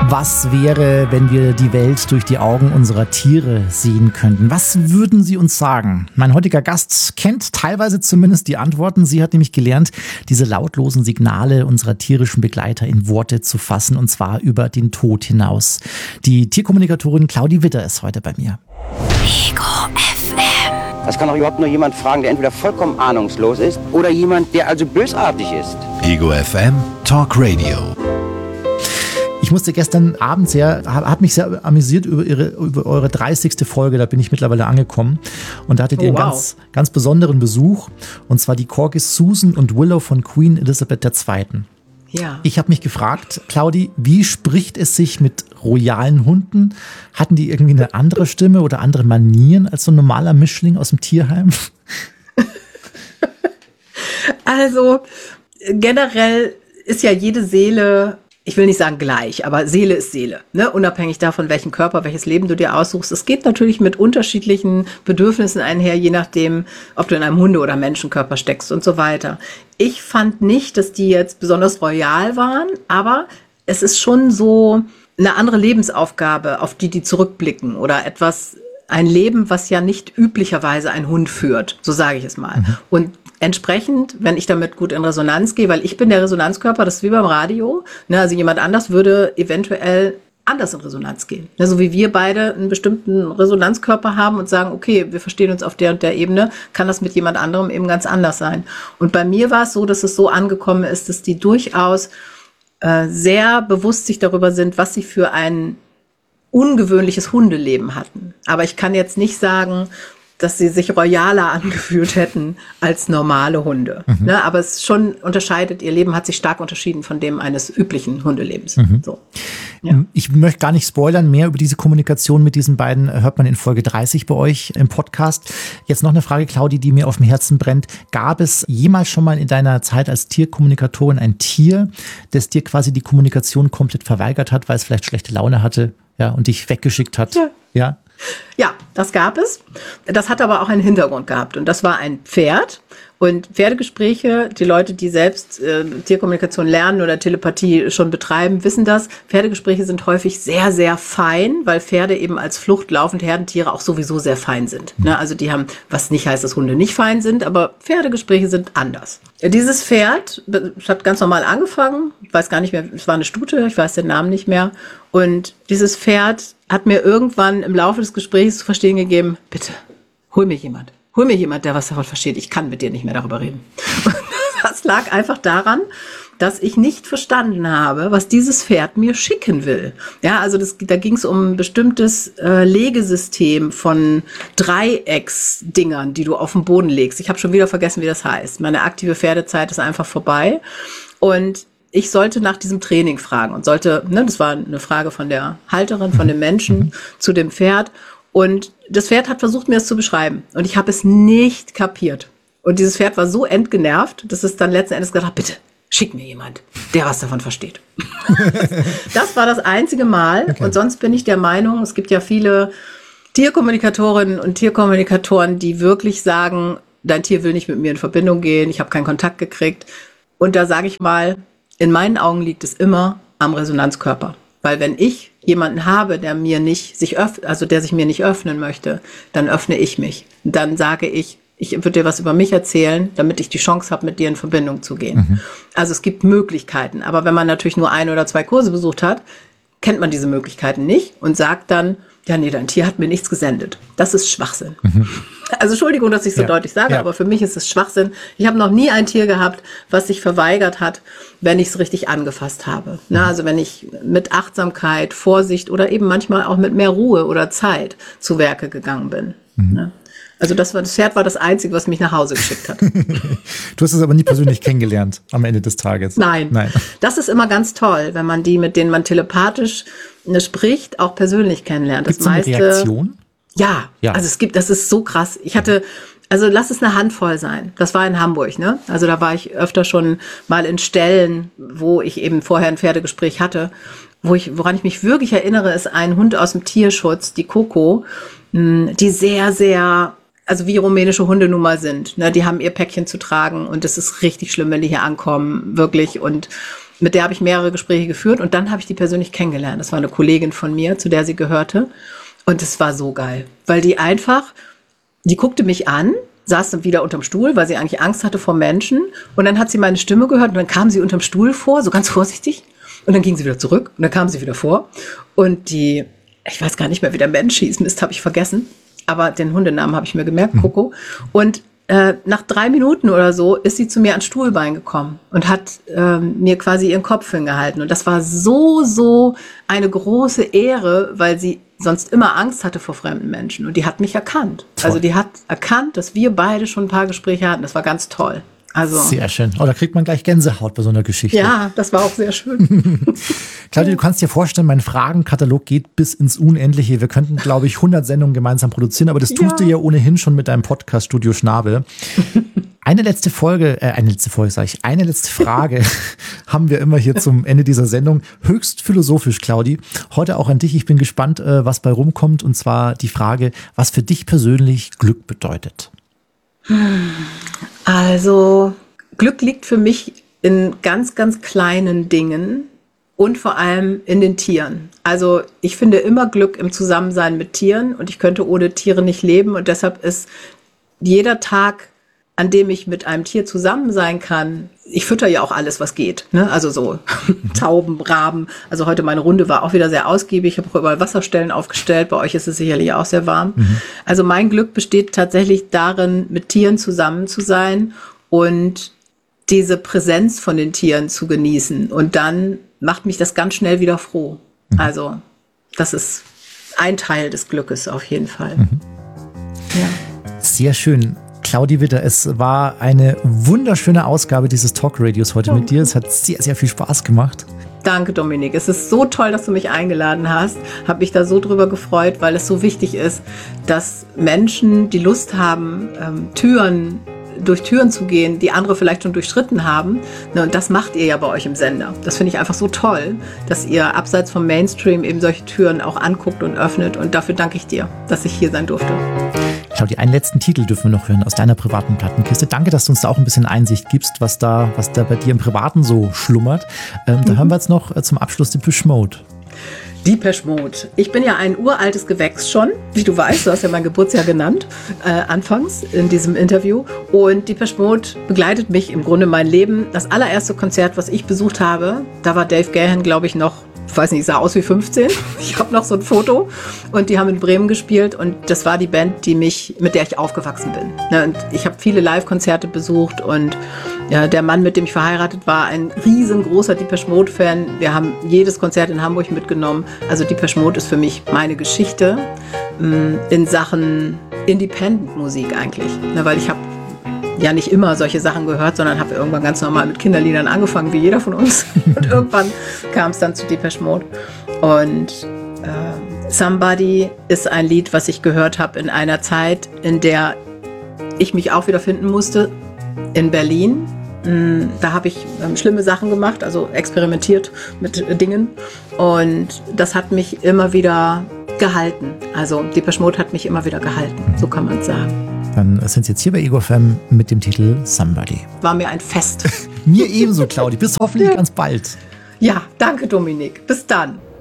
Was wäre, wenn wir die Welt durch die Augen unserer Tiere sehen könnten? Was würden Sie uns sagen? Mein heutiger Gast kennt teilweise zumindest die Antworten. Sie hat nämlich gelernt, diese lautlosen Signale unserer tierischen Begleiter in Worte zu fassen, und zwar über den Tod hinaus. Die Tierkommunikatorin Claudi Witter ist heute bei mir. Ego FM. Das kann doch überhaupt nur jemand fragen, der entweder vollkommen ahnungslos ist oder jemand, der also bösartig ist. Ego FM Talk Radio. Ich musste gestern Abend habe mich sehr amüsiert über eure 30. Folge, da bin ich mittlerweile angekommen. Und da hattet ihr einen ganz besonderen Besuch, und zwar die Corgis Susan und Willow von Queen Elizabeth II. Ja. Ich habe mich gefragt, Claudi, wie spricht es sich mit royalen Hunden? Hatten die irgendwie eine andere Stimme oder andere Manieren als so ein normaler Mischling aus dem Tierheim? Also generell ist ja jede Seele, ich will nicht sagen gleich, aber Seele ist Seele, ne? Unabhängig davon, welchen Körper, welches Leben du dir aussuchst. Es geht natürlich mit unterschiedlichen Bedürfnissen einher, je nachdem, ob du in einem Hunde- oder Menschenkörper steckst und so weiter. Ich fand nicht, dass die jetzt besonders royal waren, aber es ist schon so eine andere Lebensaufgabe, auf die zurückblicken, oder ein Leben, was ja nicht üblicherweise ein Hund führt, so sage ich es mal. Mhm. Und entsprechend, wenn ich damit gut in Resonanz gehe, weil ich bin der Resonanzkörper, das ist wie beim Radio, ne, also jemand anders würde eventuell anders in Resonanz gehen. Ne, so wie wir beide einen bestimmten Resonanzkörper haben und sagen, okay, wir verstehen uns auf der und der Ebene, kann das mit jemand anderem eben ganz anders sein. Und bei mir war es so, dass es so angekommen ist, dass die durchaus sehr bewusst sich darüber sind, was sie für ein ungewöhnliches Hundeleben hatten. Aber ich kann jetzt nicht sagen, dass sie sich royaler angefühlt hätten als normale Hunde. Mhm. Ne, aber es schon unterscheidet, ihr Leben hat sich stark unterschieden von dem eines üblichen Hundelebens. Mhm. So. Ja. Ich möchte gar nicht spoilern, mehr über diese Kommunikation mit diesen beiden hört man in Folge 30 bei euch im Podcast. Jetzt noch eine Frage, Claudi, die mir auf dem Herzen brennt. Gab es jemals schon mal in deiner Zeit als Tierkommunikatorin ein Tier, das dir quasi die Kommunikation komplett verweigert hat, weil es vielleicht schlechte Laune hatte, ja, und dich weggeschickt hat? Ja. Ja, das gab es. Das hat aber auch einen Hintergrund gehabt. Und das war ein Pferd. Und Pferdegespräche, die Leute, die selbst Tierkommunikation lernen oder Telepathie schon betreiben, wissen das. Pferdegespräche sind häufig sehr, sehr fein, weil Pferde eben als fluchtlaufende Herdentiere auch sowieso sehr fein sind. Ne? Also die haben, was nicht heißt, dass Hunde nicht fein sind, aber Pferdegespräche sind anders. Dieses Pferd hat ganz normal angefangen. Ich weiß gar nicht mehr, es war eine Stute, ich weiß den Namen nicht mehr. Und dieses Pferd hat mir irgendwann im Laufe des Gesprächs zu verstehen gegeben, bitte, hol mir jemand, der was davon versteht. Ich kann mit dir nicht mehr darüber reden. Und das lag einfach daran, dass ich nicht verstanden habe, was dieses Pferd mir schicken will. Ja, also da ging es um ein bestimmtes Legesystem von Dreiecksdingern, die du auf den Boden legst. Ich habe schon wieder vergessen, wie das heißt. Meine aktive Pferdezeit ist einfach vorbei. Und ich sollte nach diesem Training fragen und das war eine Frage von der Halterin, von dem Menschen zu dem Pferd. Und das Pferd hat versucht, mir das zu beschreiben. Und ich habe es nicht kapiert. Und dieses Pferd war so entgenervt, dass es dann letzten Endes gesagt hat, bitte, schick mir jemand, der was davon versteht. Das war das einzige Mal. Okay. Und sonst bin ich der Meinung, es gibt ja viele Tierkommunikatorinnen und Tierkommunikatoren, die wirklich sagen, dein Tier will nicht mit mir in Verbindung gehen, ich habe keinen Kontakt gekriegt. Und da sage ich mal, in meinen Augen liegt es immer am Resonanzkörper. Weil wenn ich jemanden habe, der sich mir nicht öffnen möchte, dann öffne ich mich. Dann sage ich würde dir was über mich erzählen, damit ich die Chance habe, mit dir in Verbindung zu gehen. Mhm. Also es gibt Möglichkeiten. Aber wenn man natürlich nur 1 oder 2 Kurse besucht hat, kennt man diese Möglichkeiten nicht und sagt dann, ja, nee, dein Tier hat mir nichts gesendet. Das ist Schwachsinn. Mhm. Also Entschuldigung, dass ich so deutlich sage, aber für mich ist es Schwachsinn. Ich habe noch nie ein Tier gehabt, was sich verweigert hat, wenn ich es richtig angefasst habe. Mhm. Also wenn ich mit Achtsamkeit, Vorsicht oder eben manchmal auch mit mehr Ruhe oder Zeit zu Werke gegangen bin. Mhm. Also das Pferd war das Einzige, was mich nach Hause geschickt hat. Du hast es aber nie persönlich kennengelernt am Ende des Tages. Nein. Das ist immer ganz toll, wenn man die, mit denen man telepathisch spricht, auch persönlich kennenlernt. Gibt es eine Reaktion? Ja, also das ist so krass. Also lass es eine Handvoll sein. Das war in Hamburg, ne? Also da war ich öfter schon mal in Stellen, wo ich eben vorher ein Pferdegespräch hatte. Woran ich mich wirklich erinnere, ist ein Hund aus dem Tierschutz, die Coco, die sehr, sehr, also wie rumänische Hunde nun mal sind. Ne? Die haben ihr Päckchen zu tragen und es ist richtig schlimm, wenn die hier ankommen, wirklich. Und mit der habe ich mehrere Gespräche geführt und dann habe ich die persönlich kennengelernt. Das war eine Kollegin von mir, zu der sie gehörte. Und es war so geil, weil die guckte mich an, saß dann wieder unterm Stuhl, weil sie eigentlich Angst hatte vor Menschen. Und dann hat sie meine Stimme gehört und dann kam sie unterm Stuhl vor, so ganz vorsichtig. Und dann ging sie wieder zurück und dann kam sie wieder vor. Und ich weiß gar nicht mehr, wie der Mensch hieß, Mist, habe ich vergessen. Aber den Hundenamen habe ich mir gemerkt, Coco. Und nach 3 Minuten oder so ist sie zu mir ans Stuhlbein gekommen und hat mir quasi ihren Kopf hingehalten. Und das war so eine große Ehre, weil sie sonst immer Angst hatte vor fremden Menschen. Und die hat mich erkannt. Toll. Also die hat erkannt, dass wir beide schon ein paar Gespräche hatten. Das war ganz toll. Also, sehr schön. Oh, da kriegt man gleich Gänsehaut bei so einer Geschichte. Ja, das war auch sehr schön. Claudia, du kannst dir vorstellen, mein Fragenkatalog geht bis ins Unendliche. Wir könnten, glaube ich, 100 Sendungen gemeinsam produzieren, aber das tust du ja ohnehin schon mit deinem Podcast Studio Schnabel. Eine letzte Frage haben wir immer hier zum Ende dieser Sendung. Höchst philosophisch, Claudi. Heute auch an dich. Ich bin gespannt, was bei rumkommt. Und zwar die Frage, was für dich persönlich Glück bedeutet. Also Glück liegt für mich in ganz, ganz kleinen Dingen und vor allem in den Tieren. Also ich finde immer Glück im Zusammensein mit Tieren und ich könnte ohne Tiere nicht leben und deshalb ist jeder Tag, an dem ich mit einem Tier zusammen sein kann, ich fütter ja auch alles, was geht, ne? Also so Tauben, Raben. Also heute meine Runde war auch wieder sehr ausgiebig. Ich habe auch überall Wasserstellen aufgestellt. Bei euch ist es sicherlich auch sehr warm. Also mein Glück besteht tatsächlich darin, mit Tieren zusammen zu sein und diese Präsenz von den Tieren zu genießen. Und dann macht mich das ganz schnell wieder froh. Also das ist ein Teil des Glückes auf jeden Fall. Ja. Sehr schön. Claudi Witter, es war eine wunderschöne Ausgabe dieses Talkradios heute mit dir. Es hat sehr, sehr viel Spaß gemacht. Danke, Dominik. Es ist so toll, dass du mich eingeladen hast. Habe mich da so drüber gefreut, weil es so wichtig ist, dass Menschen die Lust haben, durch Türen zu gehen, die andere vielleicht schon durchschritten haben. Und das macht ihr ja bei euch im Sender. Das finde ich einfach so toll, dass ihr abseits vom Mainstream eben solche Türen auch anguckt und öffnet. Und dafür danke ich dir, dass ich hier sein durfte. Claudi, einen letzten Titel dürfen wir noch hören aus deiner privaten Plattenkiste. Danke, dass du uns da auch ein bisschen Einsicht gibst, was da bei dir im Privaten so schlummert. Da hören wir jetzt noch zum Abschluss Depeche Mode. Depeche Mode. Ich bin ja ein uraltes Gewächs schon, wie du weißt. Du hast ja mein Geburtsjahr genannt, anfangs in diesem Interview. Und Depeche Mode begleitet mich im Grunde mein Leben. Das allererste Konzert, was ich besucht habe, da war Dave Gahan, glaube ich, noch, ich weiß nicht, sah aus wie 15. Ich habe noch so ein Foto. Und die haben in Bremen gespielt. Und das war die Band, mit der ich aufgewachsen bin. Und ich habe viele Live-Konzerte besucht. Und ja, der Mann, mit dem ich verheiratet war, ein riesengroßer Depeche Mode-Fan. Wir haben jedes Konzert in Hamburg mitgenommen. Also Depeche Mode ist für mich meine Geschichte in Sachen Independent-Musik eigentlich. Weil ich habe ja nicht immer solche Sachen gehört, sondern habe irgendwann ganz normal mit Kinderliedern angefangen, wie jeder von uns. Und irgendwann kam es dann zu Depeche Mode. Und Somebody ist ein Lied, was ich gehört habe in einer Zeit, in der ich mich auch wieder finden musste, in Berlin. Da habe ich schlimme Sachen gemacht, also experimentiert mit Dingen. Und das hat mich immer wieder gehalten. Also Depeche Mode hat mich immer wieder gehalten, so kann man es sagen. Dann sind Sie jetzt hier bei Ego FM mit dem Titel Somebody. War mir ein Fest. Mir ebenso, Claudi. Bis hoffentlich ganz bald. Ja, danke, Dominik. Bis dann.